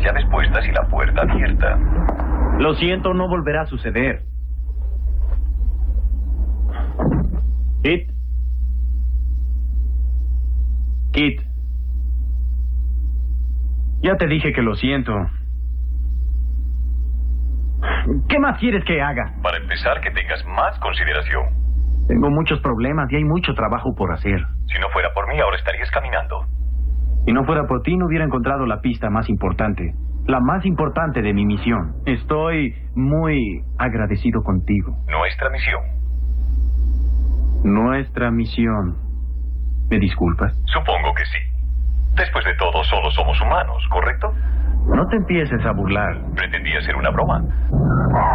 las llaves puestas y la puerta abierta. Lo siento, no volverá a suceder. Kit. Kit. Ya te dije que lo siento. ¿Qué más quieres que haga? Para empezar, que tengas más consideración. Tengo muchos problemas y hay mucho trabajo por hacer. Si no fuera por mí, ahora estarías caminando. Si no fuera por ti, no hubiera encontrado la pista más importante. La más importante de mi misión. Estoy muy agradecido contigo. Nuestra misión. Nuestra misión. ¿Me disculpas? Supongo que sí. Después de todo, solo somos humanos, ¿correcto? No te empieces a burlar. Pretendía ser una broma.